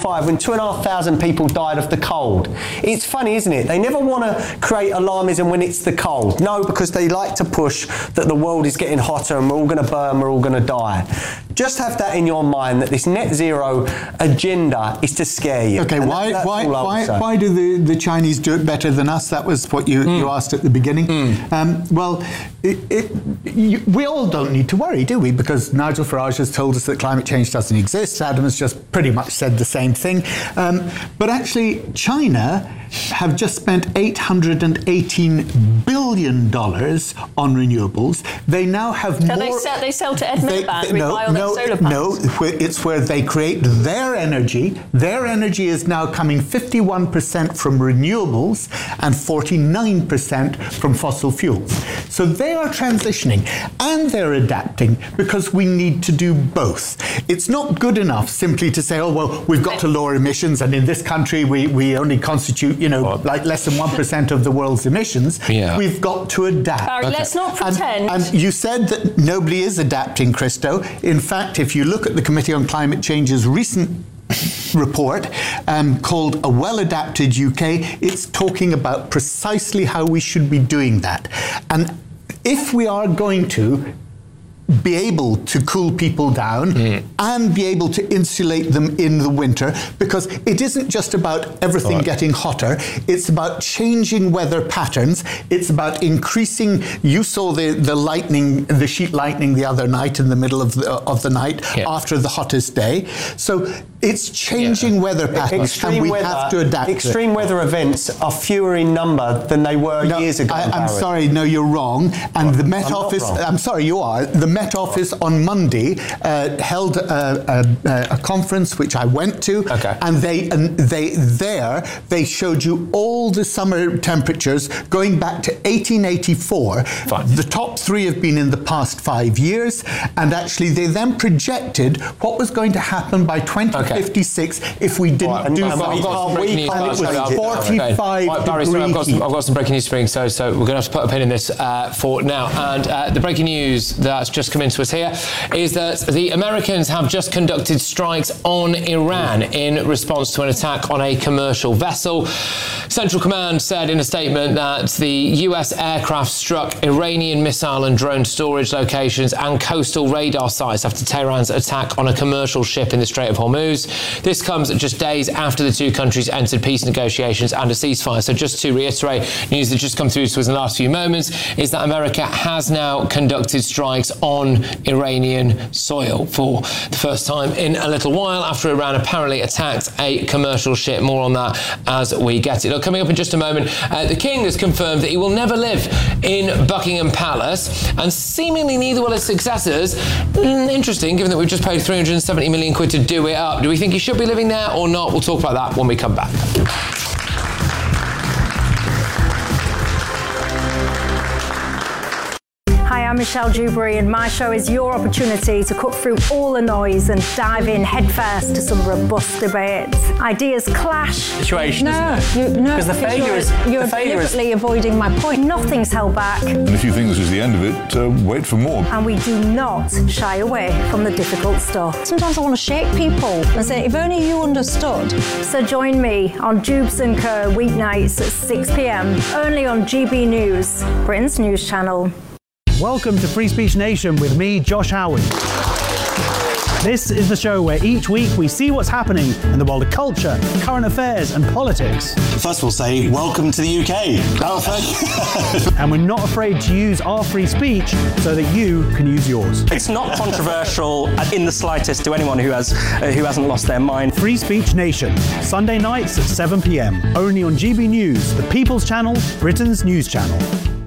1985 when 2,500 people died of the cold. It's funny, isn't it? They never want to create alarmism when it's the cold. No, because they like to push that the world is getting hotter and we're all going to burn, we're all going to die. Just have that in your mind, that this net zero agenda is to scare you. Okay, why do the Chinese do it better than us? That was what you asked at the beginning. Well, we all don't need to worry, do we? Because Nigel Farage has told us that climate change doesn't exist. Adam has just pretty much said the same thing. But actually, China have just spent $818 billion on renewables. They now have more... They sell to Ed Miliband, we buy all their solar panels. No, it's where they create their energy. Their energy is now coming 51% from renewables and 49% from fossil fuels. So they are transitioning and they're adapting because we need to do both. It's not good enough simply to say, oh, well, we've got to lower emissions, and in this country we only constitute, like less than 1% of the world's emissions. Yeah. We've got to adapt. Barry, let's not pretend. And you said that nobody is adapting, Christo. In fact, if you look at the Committee on Climate Change's recent report called A Well-Adapted UK, it's talking about precisely how we should be doing that. And if we are going to be able to cool people down and be able to insulate them in the winter, because it isn't just about everything getting hotter, it's about changing weather patterns, it's about increasing, you saw the sheet lightning the other night in the middle of the night after the hottest day. So it's changing weather patterns, and we have to adapt. Extreme weather events are fewer in number than they were years ago. I'm sorry, no, you're wrong. And the Met Office, I'm sorry, you are. The Met Office on Monday held a conference which I went to, and they showed you all the summer temperatures going back to 1884. The top three have been in the past 5 years, and actually they then projected what was going to happen by 2056 if we didn't do something. And it was 45 Barry, degrees. I've got some breaking news for you, so we're going to have to put a pin in this for now. And the breaking news that's just come into us here is that the Americans have just conducted strikes on Iran in response to an attack on a commercial vessel. Central Command said in a statement that the US aircraft struck Iranian missile and drone storage locations and coastal radar sites after Tehran's attack on a commercial ship in the Strait of Hormuz. This comes just days after the two countries entered peace negotiations and a ceasefire. So just to reiterate, news that just come through to us in the last few moments is that America has now conducted strikes on Iranian soil for the first time in a little while after Iran apparently attacked a commercial ship. More on that as we get it. Coming up in just a moment, the King has confirmed that he will never live in Buckingham Palace, and seemingly neither will his successors. Interesting, given that we've just paid 370 million quid to do it up. Do we think he should be living there or not? We'll talk about that when we come back. Hi, I'm Michelle Dewberry, and my show is your opportunity to cut through all the noise and dive in headfirst to some robust debates. Ideas clash. Situation, Because the failure is... You're deliberately avoiding my point. Nothing's held back. And if you think this is the end of it, wait for more. And we do not shy away from the difficult stuff. Sometimes I want to shake people and say, if only you understood. So join me on Jubes & Co. weeknights at 6 p.m, only on GB News, Britain's news channel. Welcome to Free Speech Nation with me, Josh Howard. This is the show where each week we see what's happening in the world of culture, current affairs and politics. First we'll say, welcome to the UK. And we're not afraid to use our free speech so that you can use yours. It's not controversial in the slightest to anyone who hasn't lost their mind. Free Speech Nation, Sunday nights at 7 p.m, only on GB News, the People's Channel, Britain's news channel.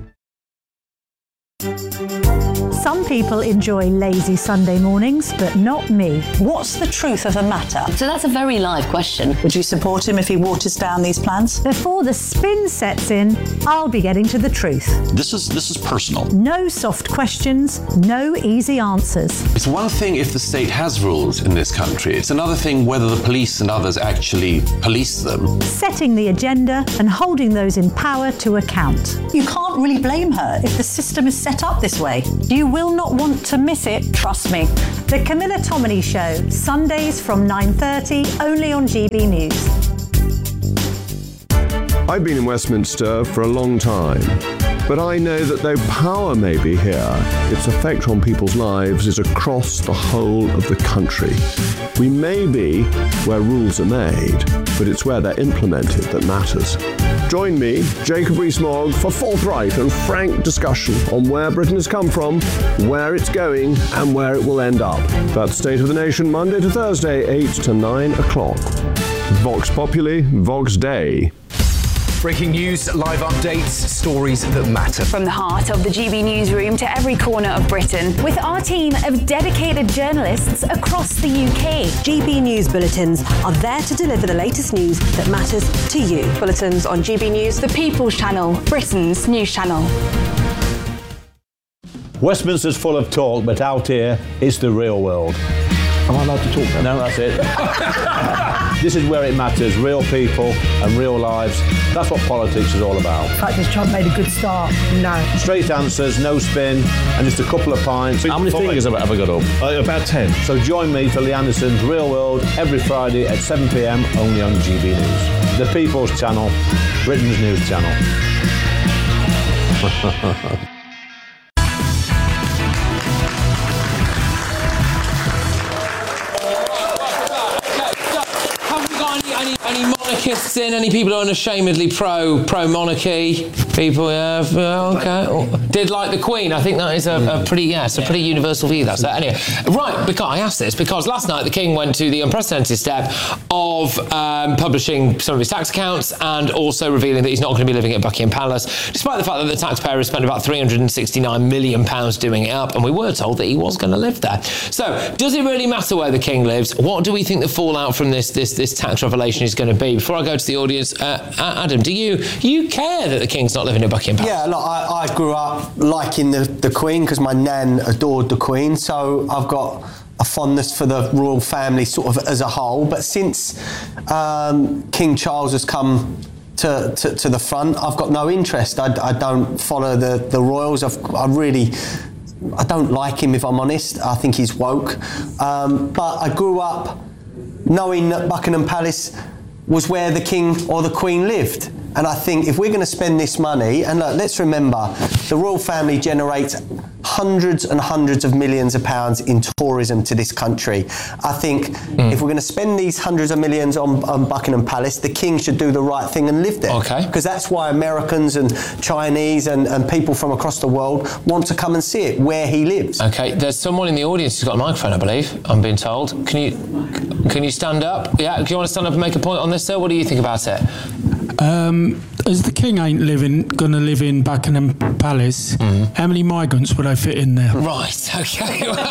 Some people enjoy lazy Sunday mornings, but not me. What's the truth of the matter? So that's a very live question. Would you support him if he waters down these plans? Before the spin sets in, I'll be getting to the truth. This is personal. No soft questions, no easy answers. It's one thing if the state has rules in this country. It's another thing whether the police and others actually police them. Setting the agenda and holding those in power to account. You can't really blame her if the system is set up this way. You will not want to miss it, trust me. The Camilla Tominey Show, Sundays from 9:30, only on GB News. I've been in Westminster for a long time, but I know that though power may be here, its effect on people's lives is across the whole of the country. We may be where rules are made, but it's where they're implemented that matters. Join me, Jacob Rees-Mogg, for forthright and frank discussion on where Britain has come from, where it's going, and where it will end up. That's State of the Nation, Monday to Thursday, 8 to 9 o'clock. Vox Populi, Vox Dei. Breaking news, live updates, stories that matter. From the heart of the GB newsroom to every corner of Britain, with our team of dedicated journalists across the UK. GB News Bulletins are there to deliver the latest news that matters to you. Bulletins on GB News, the People's Channel, Britain's news channel. Westminster's full of talk, but out here, it's the real world. Am I allowed to talk then? No, that's it. This is where it matters, real people and real lives. That's what politics is all about. The fact that Trump made a good start, no. Straight answers, no spin, and just a couple of pints. How many fingers have I got up? About 10. So join me for Lee Anderson's Real World every Friday at 7 p.m, only on GB News. The People's Channel, Britain's news channel. Any monarchists in? Any people who are unashamedly pro-monarchy? People, yeah, okay. Did like the Queen. I think that is a pretty universal view. That's that. Anyway, right, because I asked this because last night the King went to the unprecedented step of publishing some of his tax accounts and also revealing that he's not going to be living at Buckingham Palace, despite the fact that the taxpayer has spent about £369 million doing it up, and we were told that he was going to live there. So, does it really matter where the King lives? What do we think the fallout from this tax revelation is going to be? Before I go to the audience, Adam, do you care that the King's not living at Buckingham Palace? Yeah, look, I grew up liking the Queen because my nan adored the Queen, so I've got a fondness for the royal family sort of as a whole. But since King Charles has come to the front, I've got no interest. I don't follow the royals. I don't like him, if I'm honest. I think he's woke. But I grew up knowing that Buckingham Palace was where the King or the Queen lived. And I think if we're going to spend this money, and look, let's remember, the royal family generates hundreds and hundreds of millions of pounds in tourism to this country. I think if we're going to spend these hundreds of millions on Buckingham Palace, the King should do the right thing and live there. Okay. Because that's why Americans and Chinese and people from across the world want to come and see it, where he lives. Okay, there's someone in the audience who's got a microphone, I believe, I'm being told. Can you stand up? Yeah, do you want to stand up and make a point on this, sir? What do you think about it? As the King ain't going to live in Buckingham Palace, how many migrants would I fit in there? Right, okay. Well,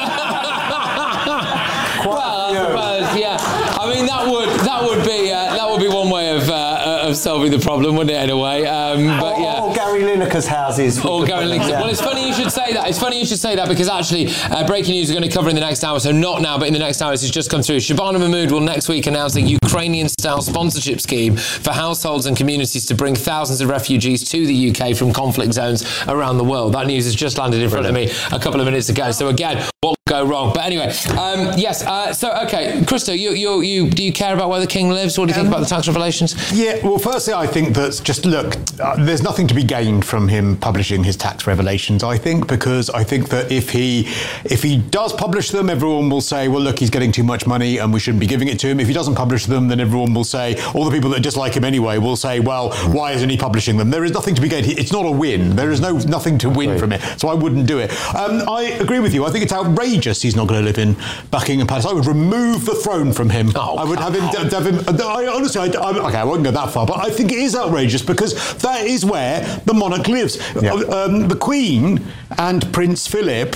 I suppose, yeah. I mean, that would be one way of solving the problem, wouldn't it? In a way, but yeah. Or Gary Lineker's houses. Or Gary Lineker. Yeah. Well, it's funny you should say that. It's funny you should say that because actually, breaking news we're going to cover in the next hour. So not now, but in the next hour, it's just come through. Shabana Mahmood will next week announce a Ukrainian-style sponsorship scheme for households and communities to bring thousands of refugees to the UK from conflict zones around the world. That news has just landed in front of me a couple of minutes ago. So again, what could go wrong? But anyway, yes. So okay, Christo, you do you care about where the King lives? What do you think about the tax revelations? Yeah. Well, firstly, I think that just look, there's nothing to be gained from him publishing his tax revelations. I think because I think that if he does publish them, everyone will say, well, look, he's getting too much money and we shouldn't be giving it to him. If he doesn't publish them, then everyone will say, all the people that dislike him anyway will say, well, why isn't he publishing them? There is nothing to be gained. It's not a win. There is nothing to win from it. So I wouldn't do it. I agree with you. I think it's outrageous he's not going to live in Buckingham Palace. I would remove the throne from him. I would have him. Honestly, I won't go that far, but I think it is outrageous because that is where the monarch lives. Yeah. The Queen and Prince Philip,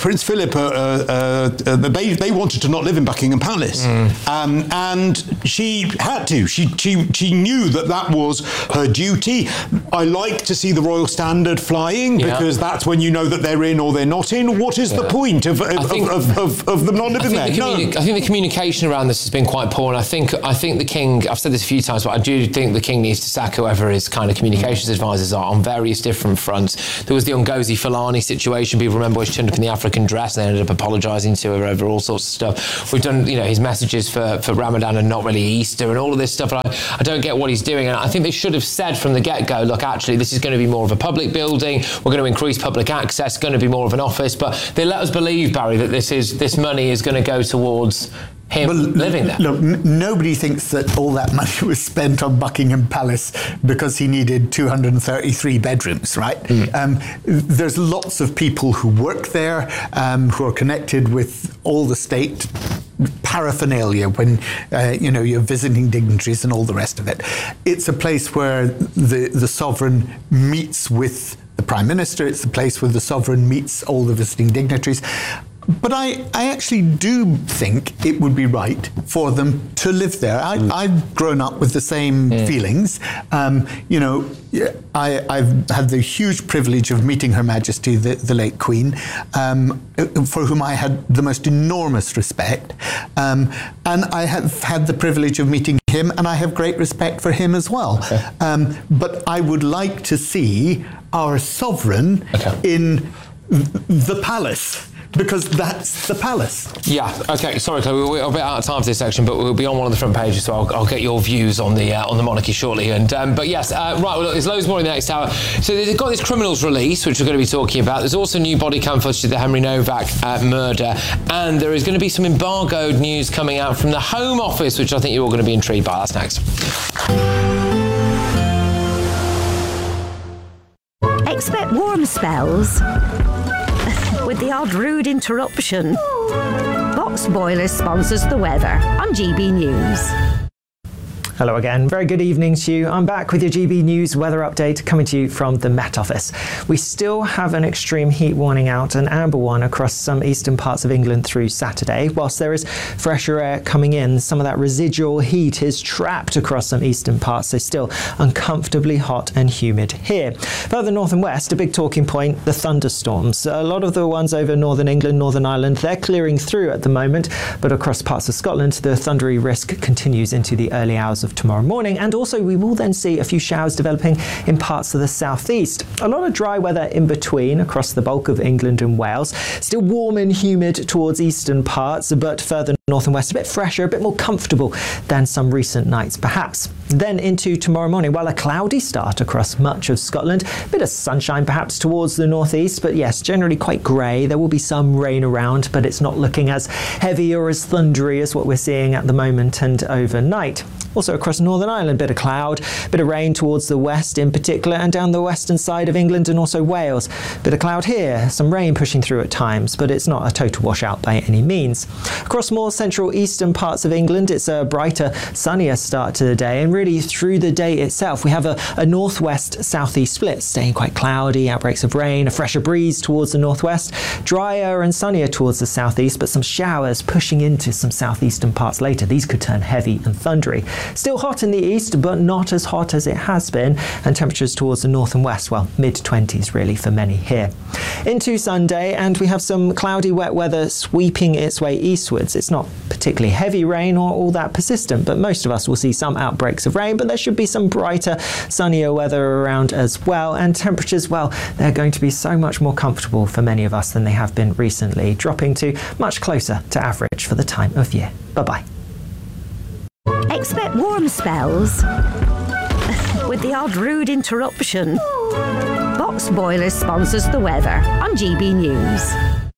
they wanted to not live in Buckingham Palace, and she had to. She knew that was her duty. I like to see the Royal Standard flying because that's when you know that they're in or they're not in. What is the point of of them not living there. I think the communication around this has been quite poor, and I think the King, I've said this a few times, but I do think the King needs to sack whoever his kind of communications advisors are on various different fronts. There was the Ngozi Fulani situation. People remember where she turned up in the African dress and they ended up apologising to her over all sorts of stuff. We've done, his messages for Ramadan and not really Easter and all of this stuff, and I don't get what he's doing. And I think they should have said from the get-go, look, actually, this is going to be more of a public building. We're going to increase public access, going to be more of an office. But they let us believe, Barry, that this money is going to go towards him living there. Look, nobody thinks that all that money was spent on Buckingham Palace because he needed 233 bedrooms, right? There's lots of people who work there, who are connected with all the state paraphernalia when you're visiting dignitaries and all the rest of it. It's a place where the sovereign meets with the Prime Minister. It's a place where the sovereign meets all the visiting dignitaries. But I actually do think it would be right for them to live there. I've grown up with the same feelings. I've had the huge privilege of meeting Her Majesty, the late Queen, for whom I had the most enormous respect. And I have had the privilege of meeting him, and I have great respect for him as well. But I would like to see our sovereign in the palace. Because that's the palace. Yeah. Okay. Sorry, Chloe, we're a bit out of time for this section, but we'll be on one of the front pages, so I'll get your views on the monarchy shortly. And but yes, right. Well, look, there's loads more in the next hour. So they've got this criminals release, which we're going to be talking about. There's also new body cam footage of the Henry Novak murder, and there is going to be some embargoed news coming out from the Home Office, which I think you're all going to be intrigued by. That's next. Expect warm spells. With the odd rude interruption. Box Boiler sponsors the weather on GB News. Hello again. Very good evening to you. I'm back with your GB News weather update coming to you from the Met Office. We still have an extreme heat warning out, an amber one across some eastern parts of England through Saturday. Whilst there is fresher air coming in, some of that residual heat is trapped across some eastern parts, so still uncomfortably hot and humid here. Further north and west, a big talking point, the thunderstorms. A lot of the ones over northern England, Northern Ireland, they're clearing through at the moment, but across parts of Scotland, the thundery risk continues into the early hours of tomorrow morning, and also we will then see a few showers developing in parts of the southeast. A lot of dry weather in between across the bulk of England and Wales. Still warm and humid towards eastern parts, but further north and west a bit fresher, a bit more comfortable than some recent nights perhaps. Then into tomorrow morning, well, a cloudy start across much of Scotland. A bit of sunshine perhaps towards the northeast, but yes, generally quite grey. There will be some rain around, but it's not looking as heavy or as thundery as what we're seeing at the moment and overnight. Also across Northern Ireland, bit of cloud, bit of rain towards the west in particular, and down the western side of England and also Wales. Bit of cloud here, some rain pushing through at times, but it's not a total washout by any means. Across more central eastern parts of England, it's a brighter, sunnier start to the day, and really through the day itself, we have a northwest-southeast split, staying quite cloudy, outbreaks of rain, a fresher breeze towards the northwest, drier and sunnier towards the southeast, but some showers pushing into some southeastern parts later. These could turn heavy and thundery. Still hot in the east, but not as hot as it has been, and temperatures towards the north and west, well, mid-20s really for many here. Into Sunday, and we have some cloudy wet weather sweeping its way eastwards. It's not particularly heavy rain or all that persistent, but most of us will see some outbreaks of rain, but there should be some brighter, sunnier weather around as well, and temperatures, well, they're going to be so much more comfortable for many of us than they have been recently, dropping to much closer to average for the time of year. Bye-bye. Expect warm spells with the odd rude interruption. Box Boiler sponsors the weather on GB News.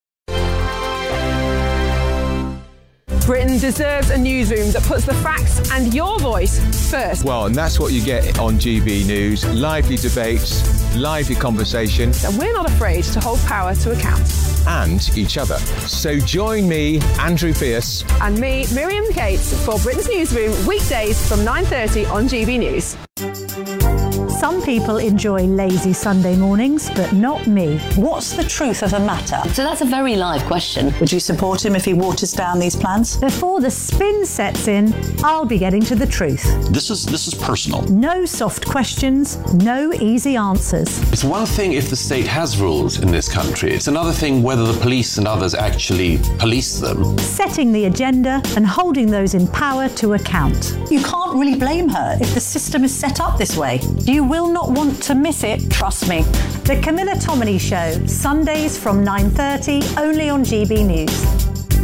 Britain deserves a newsroom that puts the facts and your voice first. Well, and that's what you get on GB News. Lively debates, lively conversation. And we're not afraid to hold power to account. And each other. So join me, Andrew Pierce. And me, Miriam Cates, for Britain's Newsroom, weekdays from 9:30 on GB News. Some people enjoy lazy Sunday mornings, but not me. What's the truth of the matter? So that's a very live question. Would you support him if he waters down these plans? Before the spin sets in, I'll be getting to the truth. This is personal. No soft questions, no easy answers. It's one thing if the state has rules in this country. It's another thing whether the police and others actually police them. Setting the agenda and holding those in power to account. You can't really blame her if the system is set up this way. You will not want to miss it, trust me. The Camilla Tominey Show, Sundays from 9:30, only on GB News.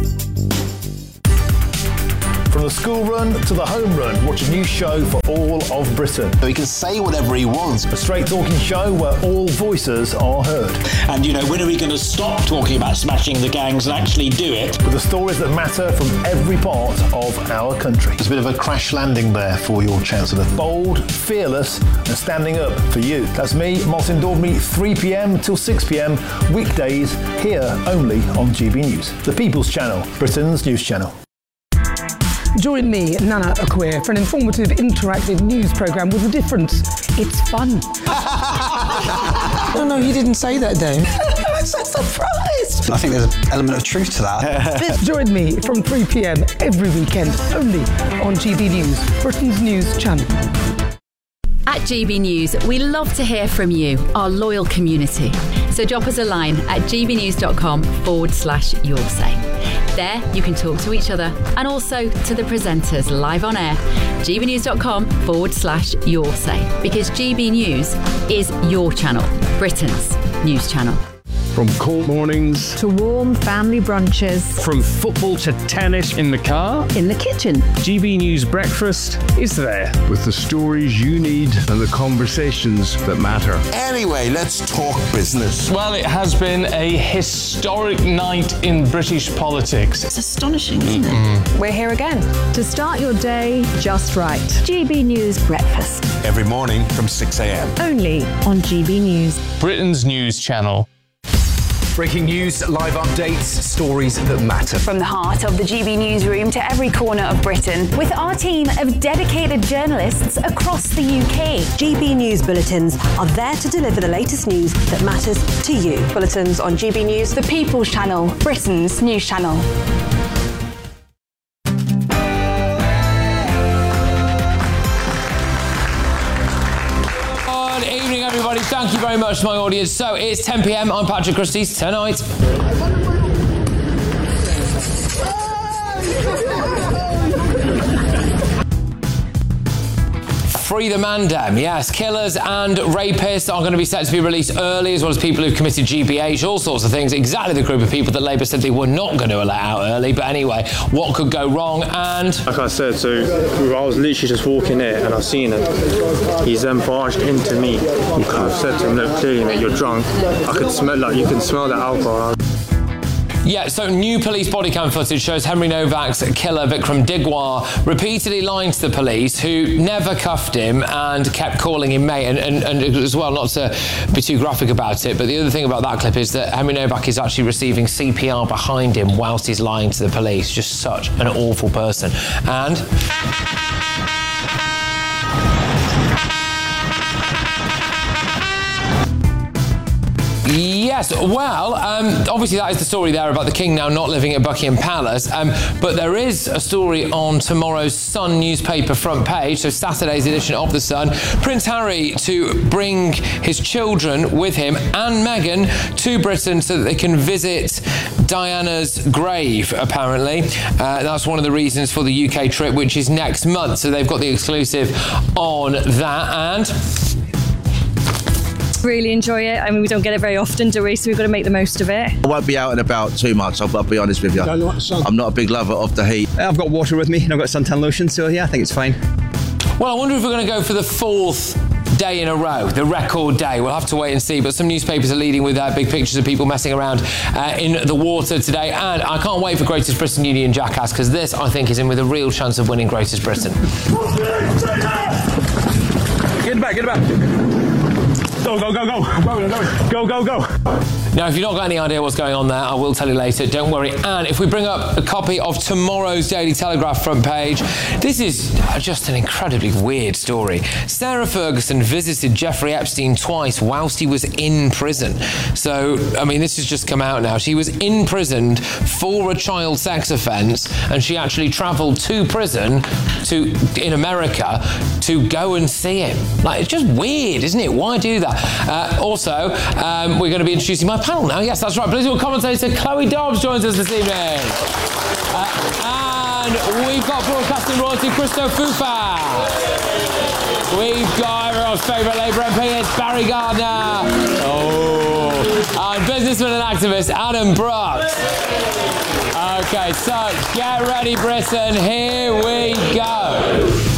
From the school run to the home run, watch a new show for all of Britain. So he can say whatever he wants. A straight talking show where all voices are heard. And, when are we going to stop talking about smashing the gangs and actually do it? With the stories that matter from every part of our country. There's a bit of a crash landing there for your Chancellor. Bold, fearless and standing up for you. That's me, Martin Daubney, 3 p.m. till 6 p.m. weekdays here only on GB News. The People's Channel, Britain's news channel. Join me, Nana Akweer, for an informative, interactive news programme with a difference. It's fun. No, you didn't say that, Dave. I'm so surprised. I think there's an element of truth to that. Join me from 3 p.m. every weekend, only on GB News, Britain's news channel. At GB News, we love to hear from you, our loyal community. So drop us a line at gbnews.com/yoursay. There, you can talk to each other and also to the presenters live on air. gbnews.com/yoursay. Because GB News is your channel, Britain's news channel. From cold mornings to warm family brunches. From football to tennis in the car. In the kitchen. GB News Breakfast is there. With the stories you need and the conversations that matter. Anyway, let's talk business. Well, it has been a historic night in British politics. It's astonishing, isn't it? We're here again. To start your day just right. GB News Breakfast. Every morning from 6 a.m. Only on GB News. Britain's news channel. Breaking news, live updates, stories that matter. From the heart of the GB newsroom to every corner of Britain, with our team of dedicated journalists across the UK. GB News bulletins are there to deliver the latest news that matters to you. Bulletins on GB News, the People's Channel, Britain's news channel. Everybody, thank you very much to my audience. So it's 10 p.m. I'm Patrick Christys. Tonight. Free the Mandem. Yes, killers and rapists are going to be set to be released early, as well as people who've committed GBH, all sorts of things. Exactly the group of people that Labour said they were not going to let out early. But anyway, what could go wrong? And like I said, so I was literally just walking here and I seen him. He's then barged into me. I said to him, look, clearly, mate, you're drunk. I could smell, you can smell the alcohol. Yeah, so new police body cam footage shows Henry Novak's killer, Vikram Digwar, repeatedly lying to the police, who never cuffed him and kept calling him mate. And as well, not to be too graphic about it, but the other thing about that clip is that Henry Novak is actually receiving CPR behind him whilst he's lying to the police. Just such an awful person. And yes, well, obviously that is the story there about the King now not living at Buckingham Palace, but there is a story on tomorrow's Sun newspaper front page, so Saturday's edition of The Sun. Prince Harry to bring his children with him and Meghan to Britain so that they can visit Diana's grave, apparently. That's one of the reasons for the UK trip, which is next month, so they've got the exclusive on that. And really enjoy it. I mean, we don't get it very often, do we? So we've got to make the most of it. I won't be out and about too much, I'll be honest with you. I'm not a big lover of the heat. I've got water with me and I've got suntan lotion, so yeah, I think it's fine. Well, I wonder if we're going to go for the fourth day in a row, the record day. We'll have to wait and see, but some newspapers are leading with big pictures of people messing around in the water today, and I can't wait for Greatest Britain Union Jackass, because this, I think, is in with a real chance of winning Greatest Britain. Get back, get back. Go, go, go, go. Go, go, go. Now, if you've not got any idea what's going on there, I will tell you later. Don't worry. And if we bring up a copy of tomorrow's Daily Telegraph front page, this is just an incredibly weird story. Sarah Ferguson visited Jeffrey Epstein twice whilst he was in prison. So, I mean, this has just come out now. She was imprisoned for a child sex offence, and she actually travelled to prison in America to go and see him. Like, it's just weird, isn't it? Why do that? Also, we're going to be introducing my panel now. Yes, that's right. Political commentator Chloe Dobbs joins us this evening. And we've got broadcasting royalty Christo Fufa. We've got everyone's favourite Labour MP, it's Barry Gardner. And businessman and activist Adam Brooks. Okay, so get ready, Britain. Here we go.